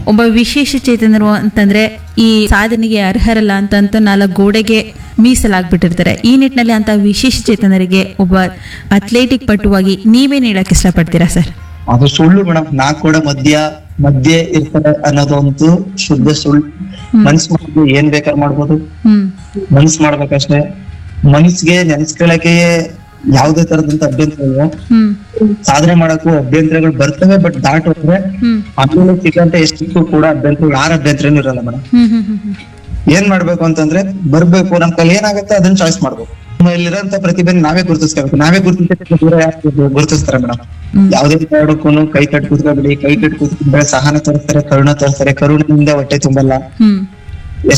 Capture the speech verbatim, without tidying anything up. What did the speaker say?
ಒಬ್ಬ ವಿಶೇಷ ಚೇತನರು ಅಂತಂದ್ರೆ ಈ ಸಾಧನೆಗೆ ಅರ್ಹರಲ್ಲ ಅಂತ ನಾಲ್ಕು ಗೋಡೆಗೆ ಮೀಸಲಾಗ್ಬಿಟ್ಟಿರ್ತಾರೆ. ಈ ನಿಟ್ಟಿನಲ್ಲಿ ಅಂತ ವಿಶೇಷ ಚೇತನರಿಗೆ ಒಬ್ಬ ಅಥ್ಲೆಟಿಕ್ ಪಟುವಾಗಿ ನೀವೇನ್ ಹೇಳಕ್ ಇಷ್ಟಪಡ್ತೀರಾ ಸರ್? ಅದು ಸುಳ್ಳು ಮೇಡಮ್. ನಾಲ್ಕು ಕೂಡ ಮಧ್ಯ ಮಧ್ಯೆ ಇರ್ತಾರೆ ಅನ್ನೋದಂತೂ ಶುದ್ಧ ಸುಳ್ಳು. ಮನ್ಸ್ ಮಾಡ್ಬೋದು, ಏನ್ ಬೇಕಾದ್ರೆ ಮಾಡ್ಬೋದು. ಹ್ಮ್ ಮನ್ಸ್ ಮಾಡ್ಬೇಕಷ್ಟೇ. ಮನ್ಸ್ಗೆ ನೆನ್ಸ್ಕೊಳಕ್ಕೆ ಯಾವ್ದೇ ತರದಂತ ಅಭ್ಯಂತರ ಇಲ್ಲ. ಹ್ಮ್ ಸಾಧನೆ ಮಾಡಕ್ಕೂ ಅಭ್ಯಂತರಗಳು ಬರ್ತವೆ, ಬಟ್ ದಾಟ್ ಹೋದ್ರೆ ಹ್ಮ್ ಆಮೇಲೆ ಸಿಕ್ಕಂತ ಎಷ್ಟಕ್ಕೂ ಕೂಡ ಅಭ್ಯಂತರ ಯಾರ ಅಭ್ಯಂತರನೂ ಇರಲ್ಲ ಮೇಡಮ್. ಹ್ಮ್ ಹ್ಮ್ ಹ್ಮ್ ಹ್ಮ್ ಏನ್ ಮಾಡ್ಬೇಕು ಅಂತಂದ್ರೆ ಬರ್ಬೇಕು, ನಮ್ ಕೈಲಿ ಏನಾಗುತ್ತೆ ಅದನ್ನ ಚಾಯ್ಸ್ ಮಾಡ್ಬೇಕು. ಇಲ್ಲಿರೋಂತ ಪ್ರತಿಭೆ ನಾವೇ ಗುರುತಿಸ್ಕೋಬೇಕು. ನಾವೇ ಗುರುತಿಸ ಗುರುತಿಸ್ತಾರೆ ಮೇಡಮ್. ಯಾವ್ದೇ ಕಾರಣಕ್ಕೂ ಕೈ ಕಟ್ ಕೂತ್ಕೊಬಿಡಿ. ಕೈ ಕಟ್ ಕೂತ್ಕೊಂಡ್ರೆ ಸಹನ ತೋರಿಸ್ತಾರೆ, ಕರುಣ ತೋರಿಸ್ತಾರೆ. ಕರುಣೆಯಿಂದ ಹೊಟ್ಟೆ ತುಂಬಲ್ಲ. ಹ್ಮ್